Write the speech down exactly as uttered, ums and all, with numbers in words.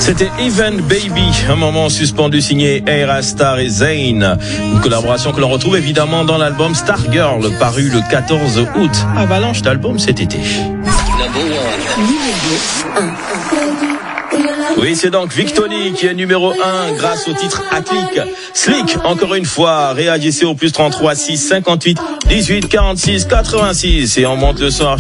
C'était Even Baby, un moment suspendu signé Ayra Starr et Zayn. Une collaboration que l'on retrouve évidemment dans l'album Stargirl, paru le quatorze août. Avalanche d'albums cet été. Oui, c'est donc Victony qui est numéro un grâce au titre à clic. Slick, encore une fois, réagissez au plus trente-trois six cinquante-huit dix-huit quarante-six quatre-vingt-six et on monte le son.